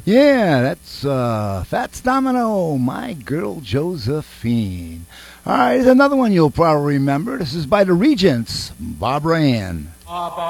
Yeah, that's Fats Domino, My Girl Josephine. All right, here's another one you'll probably remember. This is by the Regents, Barbara Ann.